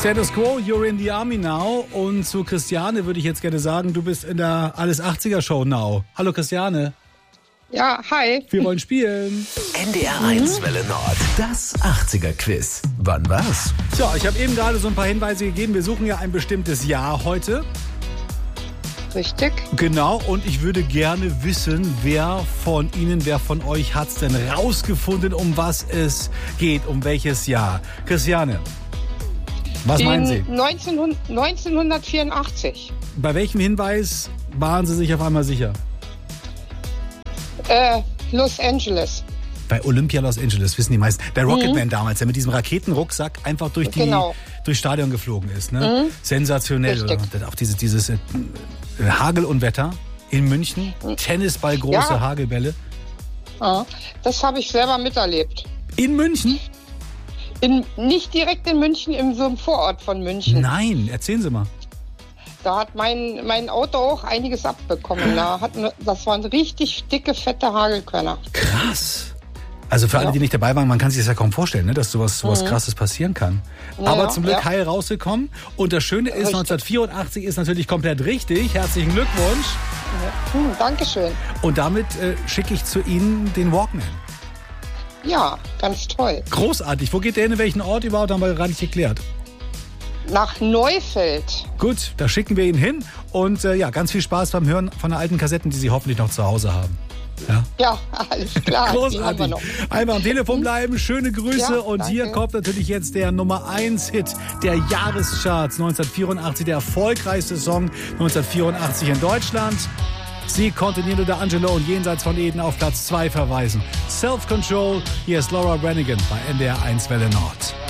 Status Quo, you're in the army now. Und zu Christiane würde ich jetzt gerne sagen, du bist in der Alles 80er Show now. Hallo Christiane. Ja, hi. Wir wollen spielen. NDR 1 Welle Nord, das 80er Quiz. Wann was? So, ich habe eben gerade so ein paar Hinweise gegeben. Wir suchen ja ein bestimmtes Jahr heute. Richtig. Genau, und ich würde gerne wissen, wer von euch hat es denn rausgefunden, um was es geht, um welches Jahr? Christiane, was meinen Sie? 1984. Bei welchem Hinweis waren Sie sich auf einmal sicher? Los Angeles. Bei Olympia Los Angeles, wissen die meisten. Der Rocketman damals, der mit diesem Raketenrucksack einfach durchs Stadion geflogen ist. Ne? Sensationell. Oder? Auch dieses Hagel und Wetter in München. Tennisballgroße Hagelbälle. Ja, das habe ich selber miterlebt. In München? Nicht direkt in München, in so einem Vorort von München. Nein, erzählen Sie mal. Da hat mein Auto auch einiges abbekommen. Das waren richtig dicke, fette Hagelkörner. Krass. Also für alle, die nicht dabei waren, man kann sich das ja kaum vorstellen, ne, dass sowas Krasses passieren kann. Aber zum Glück heil rausgekommen. Und das Schöne ist, 1984 ist natürlich komplett richtig. Herzlichen Glückwunsch. Ja. Dankeschön. Und damit schicke ich zu Ihnen den Walkman. Ja, ganz toll. Großartig. Wo geht der hin? In welchen Ort überhaupt? Haben wir gerade nicht geklärt. Nach Neufeld. Gut, da schicken wir ihn hin. Und ganz viel Spaß beim Hören von den alten Kassetten, die Sie hoffentlich noch zu Hause haben. Ja, alles klar. Großartig. Einmal am Telefon bleiben, schöne Grüße. Und danke. hier kommt natürlich jetzt der Nummer 1 Hit der Jahrescharts 1984, der erfolgreichste Song 1984 in Deutschland. Sie konnte Nino D'Angelo und Jenseits von Eden auf Platz 2 verweisen. Self-Control, hier ist Laura Branigan bei NDR 1 Welle Nord.